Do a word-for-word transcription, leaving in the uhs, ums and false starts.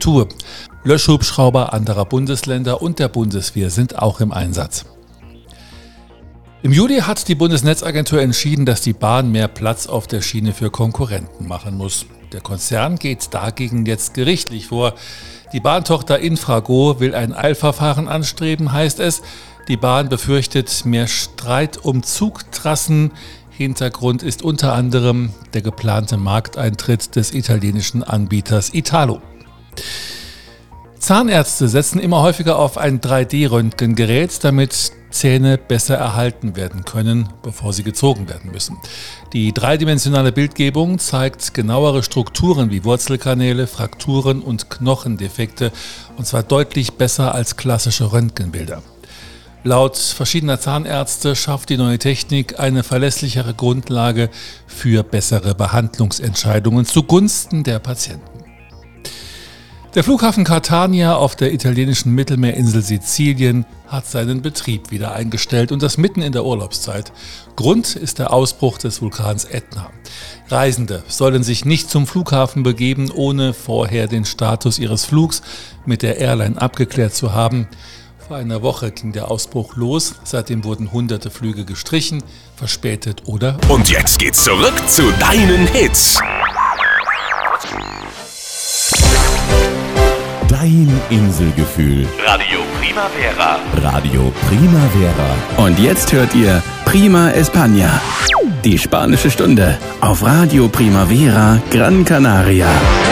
Tour. Löschhubschrauber anderer Bundesländer und der Bundeswehr sind auch im Einsatz. Im Juli hat die Bundesnetzagentur entschieden, dass die Bahn mehr Platz auf der Schiene für Konkurrenten machen muss. Der Konzern geht dagegen jetzt gerichtlich vor. Die Bahntochter Infrago will ein Eilverfahren anstreben, heißt es. Die Bahn befürchtet mehr Streit um Zugtrassen. Hintergrund ist unter anderem der geplante Markteintritt des italienischen Anbieters Italo. Zahnärzte setzen immer häufiger auf ein drei D Röntgengerät, damit Zähne besser erhalten werden können, bevor sie gezogen werden müssen. Die dreidimensionale Bildgebung zeigt genauere Strukturen wie Wurzelkanäle, Frakturen und Knochendefekte, und zwar deutlich besser als klassische Röntgenbilder. Laut verschiedener Zahnärzte schafft die neue Technik eine verlässlichere Grundlage für bessere Behandlungsentscheidungen zugunsten der Patienten. Der Flughafen Catania auf der italienischen Mittelmeerinsel Sizilien hat seinen Betrieb wieder eingestellt, und das mitten in der Urlaubszeit. Grund ist der Ausbruch des Vulkans Ätna. Reisende sollen sich nicht zum Flughafen begeben, ohne vorher den Status ihres Flugs mit der Airline abgeklärt zu haben. Vor einer Woche ging der Ausbruch los. Seitdem wurden hunderte Flüge gestrichen, verspätet oder... Und jetzt geht's zurück zu deinen Hits. Dein Inselgefühl. Radio Primavera. Radio Primavera. Und jetzt hört ihr Prima España. Die spanische Stunde auf Radio Primavera Gran Canaria.